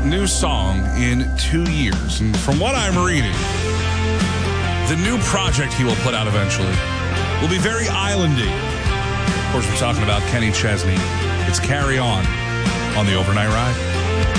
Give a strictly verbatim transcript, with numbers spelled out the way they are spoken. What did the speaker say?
new song in two years. And from what I'm reading, the new project he will put out eventually will be very islandy. Of course, we're talking about Kenny Chesney. It's Carry On on the Overnight Ride.